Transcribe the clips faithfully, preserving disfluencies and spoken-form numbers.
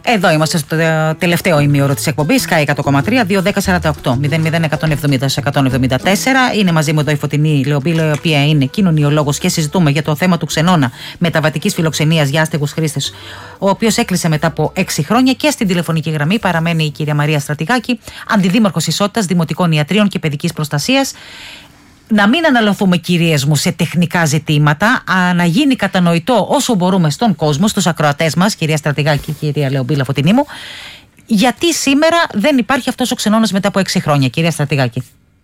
Εδώ είμαστε στο τελευταίο ημίωρο της εκπομπής Sky εκατό κόμμα τρία, δύο δέκα σαράντα οκτώ μηδέν μηδέν εκατόν εβδομήντα εκατόν εβδομήντα τέσσερα. Είναι μαζί μου εδώ η Φωτεινή Λεομπίλο, η οποία είναι κοινωνιολόγος, και συζητούμε για το θέμα του ξενώνα μεταβατικής φιλοξενίας για άστεγους χρήστες, ο οποίος έκλεισε μετά από έξι χρόνια. Και στην τηλεφωνική γραμμή παραμένει η κυρία Μαρία Στρατηγάκη, Αντιδήμαρχος Ισότητας, Δημοτικών Ιατρίων και Παιδικής Προστασίας. Να μην αναλωθούμε, κυρίες μου, σε τεχνικά ζητήματα, α, να γίνει κατανοητό όσο μπορούμε στον κόσμο, στους ακροατές μας, κυρία Στρατηγάκη και κυρία Λεομπίλα Φωτεινή μου, γιατί σήμερα δεν υπάρχει αυτός ο ξενώνας μετά από έξι χρόνια, κυρία Στρατηγάκη.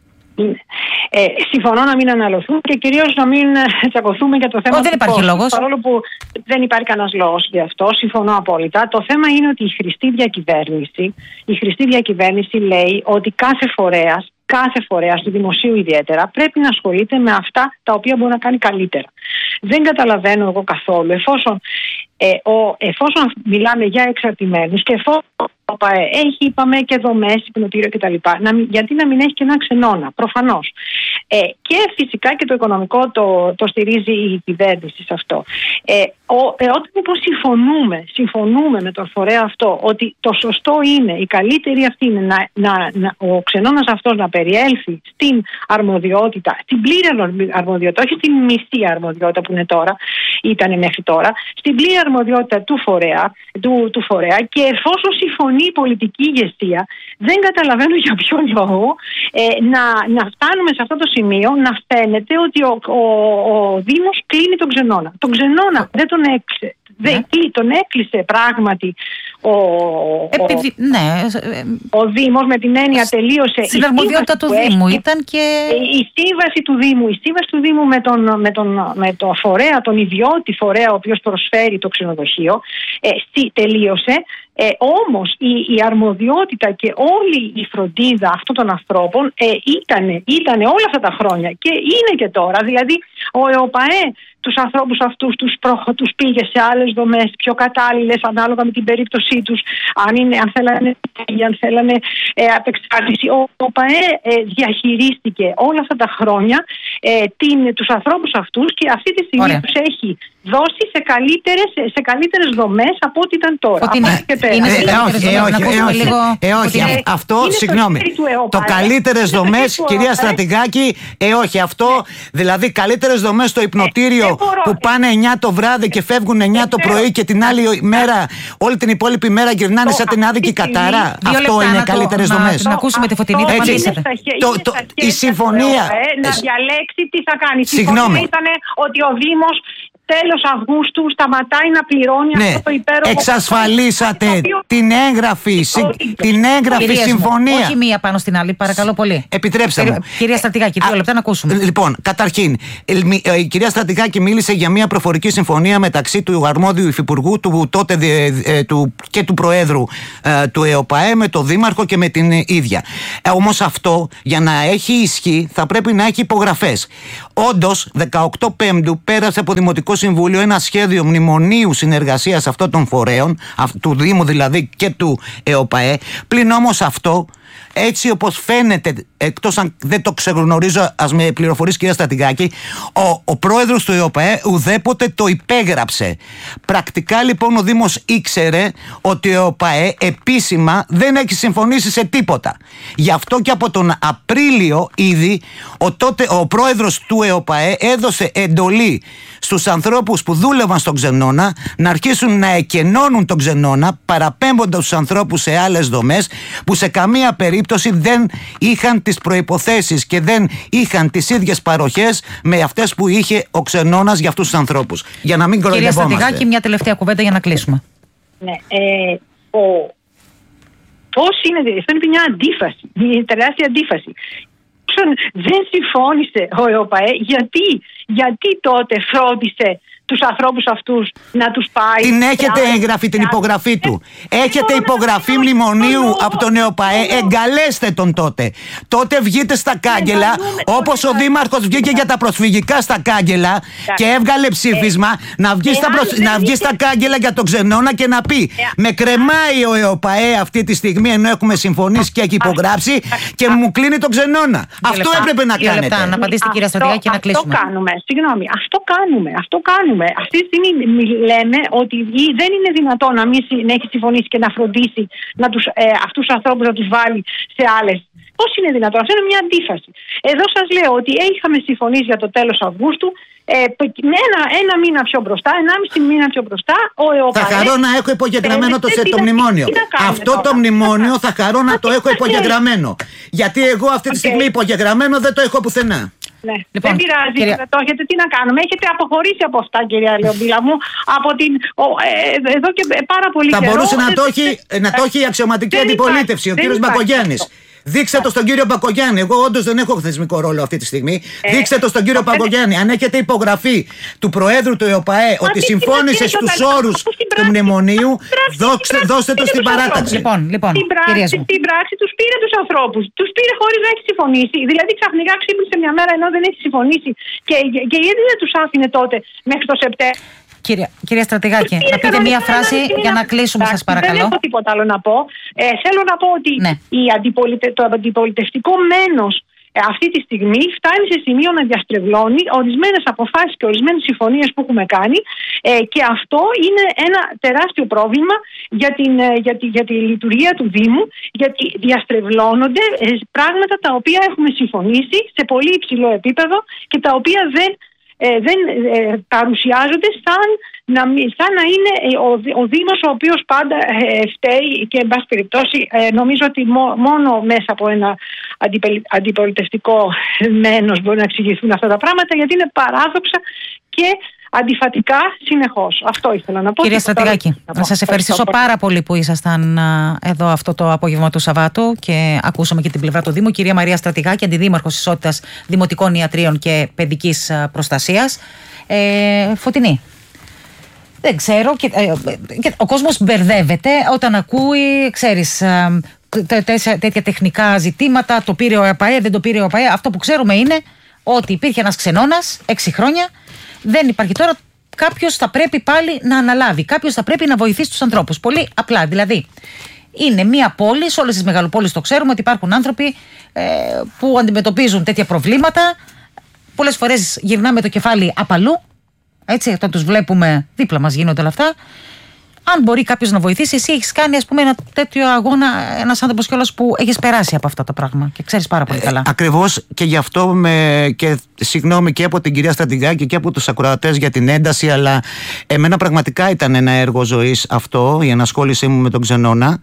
Ε, συμφωνώ να μην αναλωθούμε και κυρίως να μην τσακωθούμε για το θέμα. Ο, δεν υπάρχει λόγος. Παρόλο που δεν υπάρχει κανένας λόγος γι' αυτό, συμφωνώ απόλυτα. Το θέμα είναι ότι η χρηστή διακυβέρνηση, η χρηστή διακυβέρνηση λέει ότι κάθε φορέας, κάθε φορέας του δημοσίου ιδιαίτερα, πρέπει να ασχολείται με αυτά τα οποία μπορεί να κάνει καλύτερα. Δεν καταλαβαίνω εγώ καθόλου, εφόσον, ε, ο, εφόσον μιλάμε για εξαρτημένους και εφόσον έχει, είπαμε, και δομές, υπνοτήριο κτλ. Γιατί να μην έχει και ένα ξενώνα, προφανώς. Ε, και φυσικά και το οικονομικό το, το στηρίζει η κυβέρνηση σε αυτό. Ε, ο, ε, όταν λοιπόν συμφωνούμε, συμφωνούμε με τον φορέα αυτό ότι το σωστό είναι, η καλύτερη αυτή είναι να, να, να, ο ξενώνας αυτός να περιέλθει στην αρμοδιότητα, στην πλήρη αρμοδιότητα, όχι στην μισή αρμοδιότητα που είναι τώρα, ήταν μέχρι τώρα, στην πλήρη αρμοδιότητα του φορέα, του, του φορέα και εφόσον συμφωνεί η πολιτική ηγεσία, δεν καταλαβαίνω για ποιο λόγο ε, να, να φτάνουμε σε αυτό το σημείο να φαίνεται ότι ο, ο, ο Δήμος κλείνει τον ξενώνα. Τον ξενώνα δεν τον έκλεισε. Ναι. Δεν, τον έκλεισε πράγματι ο, Επειδή, ο, ναι. ο Δήμος, με την έννοια τελείωσε. Στην αρμοδιότητα του Δήμου έχει, ήταν και... Η σύμβαση του Δήμου, η σύμβαση του Δήμου με τον, με τον, με το φορέα, τον ιδιώτη φορέα ο οποίος προσφέρει το ξενοδοχείο, ε, στη, τελείωσε. Ε, όμως η, η αρμοδιότητα και όλη η φροντίδα αυτών των ανθρώπων ε, ήτανε, ήτανε όλα αυτά τα χρόνια και είναι και τώρα. Δηλαδή ο ΕΟΠΑΕ τους ανθρώπους αυτούς τους, προ, τους πήγε σε άλλες δομές πιο κατάλληλες ανάλογα με την περίπτωσή τους, αν, είναι, αν θέλανε, αν θέλανε ε, απεξάρτηση. Ο ΕΟΠΑΕ ε, διαχειρίστηκε όλα αυτά τα χρόνια ε, την, τους ανθρώπους αυτούς και αυτή τη στιγμή Ωραία. τους έχει δώσει σε καλύτερες, σε καλύτερες δομές από ό,τι ήταν τώρα. Ε, όχι, αυτό, συγγνώμη. Το καλύτερες δομές, κυρία Στρατηγάκη, ε, όχι, αυτό, δηλαδή καλύτερες δομές στο υπνοτήριο που πάνε εννιά το βράδυ και φεύγουν εννιά το πρωί και την άλλη μέρα, όλη την υπόλοιπη μέρα γυρνάνε σαν την άδικη κατάρα. Αυτό είναι καλύτερες δομές. Να ακούσουμε τη Φωτεινή. Η συμφωνία. Να διαλέξει τι θα κάνει. Η συμφωνία ήταν ότι ο Δήμος τέλος Αυγούστου σταματάει να πληρώνει ναι. αυτό το υπέροχο. Εξασφαλίσατε οποίο... την έγγραφη, την έγγραφη συμφωνία. Μου, όχι μία πάνω στην άλλη, παρακαλώ πολύ. Επιτρέψτε Κυρία, μου. Κυρία Στρατηγάκη, δύο λεπτά να ακούσουμε. Λοιπόν, καταρχήν, η κυρία Στρατηγάκη μίλησε για μια προφορική συμφωνία μεταξύ του αρμόδιου υφυπουργού του, τότε, του, και του Προέδρου ε, του ΕΟΠΑΕ με τον Δήμαρχο και με την ίδια. Ε, όμως αυτό, για να έχει ισχύ, θα πρέπει να έχει υπογραφές. Όντως, δεκαοκτώ Πέμπτου πέρασε από Δημοτικό Συμβούλιο ένα σχέδιο μνημονίου συνεργασίας αυτών των φορέων, του Δήμου δηλαδή και του ΕΟΠΑΕ. Πλην όμως αυτό, έτσι όπως φαίνεται, εκτός αν δεν το ξεγνωρίζω, ας με πληροφορήσει κυρία Στρατηγάκη, ο, ο πρόεδρος του ΕΟΠΑΕ ουδέποτε το υπέγραψε. Πρακτικά λοιπόν ο Δήμος ήξερε ότι ο ΕΟΠΑΕ επίσημα δεν έχει συμφωνήσει σε τίποτα. Γι' αυτό και από τον Απρίλιο ήδη ο, τότε, ο πρόεδρος του ΕΟΠΑΕ έδωσε εντολή στους ανθρώπους που δούλευαν στον ξενώνα να αρχίσουν να εκενώνουν τον ξενώνα, παραπέμποντας τους ανθρώπους σε άλλες δομές που σε καμία περίπτωση δεν είχαν τις προϋποθέσεις και δεν είχαν τις ίδιες παροχές με αυτές που είχε ο ξενώνας για αυτούς τους ανθρώπους. Για να μην κοροϊδευόμαστε. Κυρία Στρατηγάκη, μια τελευταία κουβέντα για να κλείσουμε. Ναι, ε, ο, πώς είναι, αυτό είναι μια αντίφαση, μια τεράστια αντίφαση. Δεν συμφώνησε ο ΕΟΠΑΕ, γιατί, γιατί τότε φρόντισε τους ανθρώπους αυτούς να τους πάει. Την έχετε έγγραφη την υπογραφή του. Έχετε υπογραφή μνημονίου από τον ΕΟΠΑΕ. Εγκαλέστε τον τότε. Τότε βγείτε στα κάγκελα, όπως ο Δήμαρχος βγήκε για τα προσφυγικά στα κάγκελα και έβγαλε ψήφισμα να βγει στα, προσ... να βγει στα κάγκελα για τον ξενώνα και να πει με κρεμάει ο ΕΟΠΑΕ αυτή τη στιγμή ενώ έχουμε συμφωνήσει και έχει υπογράψει και μου κλείνει τον ξενώνα. Αυτό έπρεπε να κάνετε. Να απαντήσετε κυρία Στρατηγάκη και να κλείσουμε. Αυτό κάνουμε. Συγγνώμη, αυτό κάνουμε. Αυτό κάνουμε. συμφωνούμε. Αυτή τη στιγμή λέμε ότι δεν είναι δυνατόν να μην να έχει συμφωνήσει και να φροντίσει να τους, ε, αυτούς τους ανθρώπους να τους βάλει σε άλλες. Πώς είναι δυνατόν? Αυτό είναι μια αντίφαση. Εδώ σας λέω ότι είχαμε συμφωνήσει για το τέλος Αυγούστου. Ε, με ένα, ένα μήνα πιο μπροστά, ενάμιση μήνα πιο μπροστά, ο ΕΟΠΑΕ. Θα χαρώ να έχω υπογεγραμμένο το, το μνημόνιο. Αυτό το μνημόνιο θα χαρώ να το έχω υπογεγραμμένο. Γιατί εγώ αυτή τη στιγμή υπογεγραμμένο δεν το έχω πουθενά. Ναι. Λοιπόν, δεν πειράζει, κυρία... δεν το έχετε. Τι να κάνουμε? Έχετε αποχωρήσει από αυτά, κυρία Λεωμπίλα μου, από την, ο, ε, εδώ και πάρα πολύ θα καιρό. Θα μπορούσε να το έχει, να το έχει η αξιωματική αντιπολίτευση, ο κύριος Μπακογιάννης. Δείξτε το στον κύριο Μπακογιάννη. Εγώ όντως δεν έχω θεσμικό ρόλο αυτή τη στιγμή. Ε, Δείξτε το στον κύριο Μπακογιάννη. Αν έχετε υπογραφή του Προέδρου του ΕΟΠΑΕ ότι συμφώνησε στους όρους του μνημονίου, δώστε, δώστε το στην παράταξη. Λοιπόν, λοιπόν, στην πράξη, στην πράξη τους πήρε τους ανθρώπους. Τους πήρε χωρίς να έχει συμφωνήσει. Δηλαδή ξαφνικά ξύπνησε μια μέρα ενώ δεν έχει συμφωνήσει. Και, και γιατί δεν τους άφηνε τότε μέχρι το Σεπτέμβριο? Κυρία, κυρία Στρατηγάκη, να πείτε μία φράση για να κλείσουμε, σας παρακαλώ. Δεν έχω τίποτα άλλο να πω. Ε, θέλω να πω ότι ναι. η αντιπολιτε, το αντιπολιτευτικό μένος ε, αυτή τη στιγμή φτάνει σε σημείο να διαστρεβλώνει ορισμένες αποφάσεις και ορισμένες συμφωνίες που έχουμε κάνει ε, και αυτό είναι ένα τεράστιο πρόβλημα για, την, ε, για, τη, για τη λειτουργία του Δήμου, γιατί διαστρεβλώνονται ε, πράγματα τα οποία έχουμε συμφωνήσει σε πολύ υψηλό επίπεδο και τα οποία δεν Ε, δεν ε, παρουσιάζονται σαν να, σαν να είναι ο, ο Δήμος ο οποίος πάντα ε, φταίει και εν πάση περιπτώσει ε, νομίζω ότι μό, μόνο μέσα από ένα αντιπολιτευτικό μένος μπορεί να εξηγηθούν αυτά τα πράγματα, γιατί είναι παράδοξα και αντιφατικά συνεχώς. Αυτό ήθελα να πω. Κυρία Στρατηγάκη, να, να σας ευχαριστήσω πάρα πολύ που ήσασταν εδώ αυτό το απόγευμα του Σαββάτου και ακούσαμε και την πλευρά του Δήμου. Κυρία Μαρία Στρατηγάκη, Αντιδήμαρχος Ισότητας Δημοτικών Ιατρίων και Παιδικής Προστασίας. Ε, Φωτεινή. Δεν ξέρω. Και, ε, και ο κόσμος μπερδεύεται όταν ακούει, ξέρεις, ε, τέ, τέ, τέτοια τεχνικά ζητήματα. Το πήρε ο ΕΟΠΑΕ, δεν το πήρε ο ΕΟΠΑΕ. Αυτό που ξέρουμε είναι ότι υπήρχε ένας ξενώνας έξι χρόνια. Δεν υπάρχει τώρα. Κάποιος θα πρέπει πάλι να αναλάβει. Κάποιος θα πρέπει να βοηθήσει τους ανθρώπους. Πολύ απλά. Δηλαδή, είναι μια πόλη, σε όλες τις μεγαλοπόλεις το ξέρουμε ότι υπάρχουν άνθρωποι ε, που αντιμετωπίζουν τέτοια προβλήματα. Πολλές φορές γυρνάμε το κεφάλι απαλού. Έτσι, όταν τους βλέπουμε δίπλα μας γίνονται όλα αυτά. Αν μπορεί κάποιος να βοηθήσει, εσύ έχεις κάνει, ας πούμε, ένα τέτοιο αγώνα, ένας άνθρωπος κιόλας που έχεις περάσει από αυτά τα πράγματα και ξέρεις πάρα πολύ καλά. Ε, ακριβώς, και γι' αυτό με, και συγγνώμη και από την κυρία Στρατηγάκη και από τους ακροατές για την ένταση, αλλά εμένα πραγματικά ήταν ένα έργο ζωής αυτό, η ενασχόλησή μου με τον ξενώνα,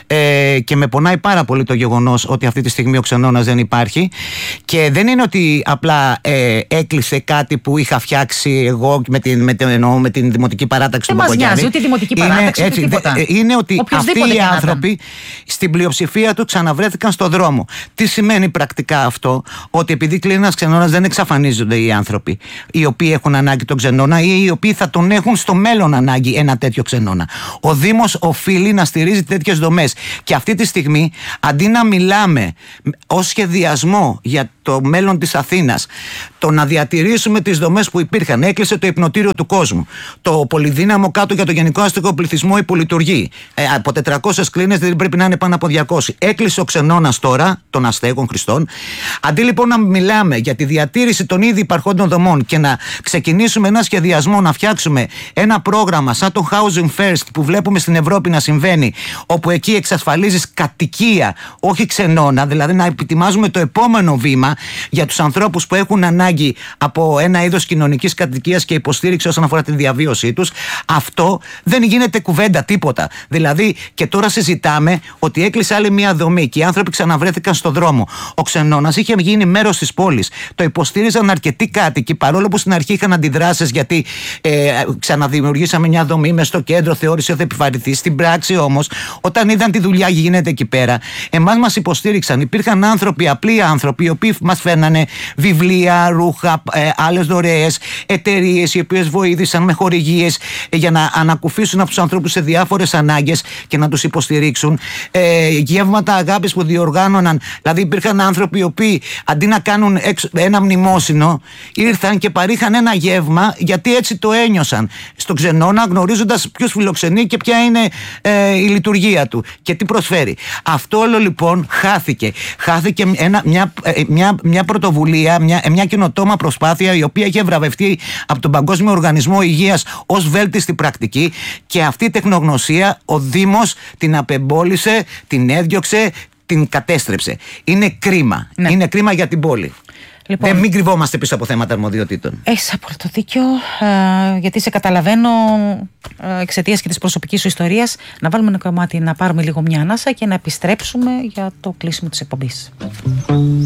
ε, και με πονάει πάρα πολύ το γεγονός ότι αυτή τη στιγμή ο ξενώνας δεν υπάρχει, και δεν είναι ότι απλά ε, έκλεισε κάτι που είχα φτιάξει εγώ με την, με την, εννοώ, με την δημοτική παράταξη του Μπακογιάννη. Δεν μας νοιάζει ούτε η δημοτική παράταξη. Είναι, έτσι, είναι ότι αυτοί οι άνθρωποι στην πλειοψηφία του ξαναβρέθηκαν στον δρόμο. Τι σημαίνει πρακτικά αυτό? Ότι επειδή κλείνει ένας ξενώνας δεν εξαφανίζονται οι άνθρωποι οι οποίοι έχουν ανάγκη τον ξενώνα ή οι οποίοι θα τον έχουν στο μέλλον ανάγκη ένα τέτοιο ξενώνα. Ο Δήμος οφείλει να στηρίζει τέτοιες δομές. Και αυτή τη στιγμή, αντί να μιλάμε ως σχεδιασμό για το μέλλον της Αθήνας, το να διατηρήσουμε τις δομές που υπήρχαν, έκλεισε το υπνοτήριο του κόσμου. Το πολυδύναμο κάτω για το γενικό αστικό πληθυσμό υπολειτουργεί. Ε, από τετρακόσιες κλίνες δεν πρέπει να είναι πάνω από διακόσιες. Έκλεισε ο ξενώνας τώρα των αστέγων χρηστών. Αντί λοιπόν να μιλάμε για τη διατήρηση των ήδη υπαρχόντων δομών και να ξεκινήσουμε ένα σχεδιασμό, να φτιάξουμε ένα πρόγραμμα σαν το Housing First που βλέπουμε στην Ευρώπη να συμβαίνει, όπου εκεί εξασφαλίζεις κατοικία, όχι ξενώνα, δηλαδή να ετοιμάζουμε το επόμενο βήμα για τους ανθρώπους που έχουν ανάγκη από ένα είδος κοινωνικής κατοικίας και υποστήριξη όσον αφορά τη διαβίωσή τους. Αυτό δεν γίνεται κουβέντα, τίποτα. Δηλαδή, και τώρα συζητάμε ότι έκλεισε άλλη μια δομή και οι άνθρωποι ξαναβρέθηκαν στον δρόμο. Ο ξενώνας είχε γίνει μέρος της πόλης. Το υποστήριζαν αρκετοί κάτοικοι, παρόλο που στην αρχή είχαν αντιδράσεις, γιατί ε, ξαναδημιουργήσαμε μια δομή μες στο κέντρο, θεώρησε ότι θα επιβαρυνθεί. Στην πράξη όμως, όταν είδαν τη δουλειά γίνεται εκεί πέρα, εμάς μας υποστήριξαν. Υπήρχαν άνθρωποι, απλοί άνθρωποι, οι οποίοι μας φέρνανε βιβλία, ρούχα, ε, άλλες δωρεές, εταιρείες οι οποίες βοήθησαν με χορηγίες ε, για να ανακουφίσουν από τους ανθρώπους σε διάφορες ανάγκες και να τους υποστηρίξουν. Ε, γεύματα αγάπης που διοργάνωναν. Δηλαδή, υπήρχαν άνθρωποι οι οποίοι αντί να κάνουν ένα μνημόσυνο, ήρθαν και παρήχαν ένα γεύμα, γιατί έτσι το ένιωσαν στον ξενώνα, γνωρίζοντας ποιος φιλοξενεί και ποια είναι ε, η λειτουργία του και τι προσφέρει. Αυτό όλο λοιπόν χάθηκε. Χάθηκε ένα, μια, μια, μια πρωτοβουλία, μια, μια καινοτόμα προσπάθεια, η οποία είχε βραβευτεί από τον Παγκόσμιο Οργανισμό Υγείας ως βέλτιστη πρακτική, και αυτή η τεχνογνωσία ο Δήμος την απεμπόλησε, την έδιωξε, την κατέστρεψε. Είναι κρίμα. Ναι. Είναι κρίμα για την πόλη. Λοιπόν, δεν μην κρυβόμαστε πίσω από θέματα αρμοδιοτήτων. Έχεις απόλυτο δίκιο, ε, γιατί σε καταλαβαίνω ε, εξαιτίας και της προσωπικής σου ιστορίας. Να βάλουμε ένα κομμάτι, να πάρουμε λίγο μια ανάσα και να επιστρέψουμε για το κλείσιμο της εκπομπής.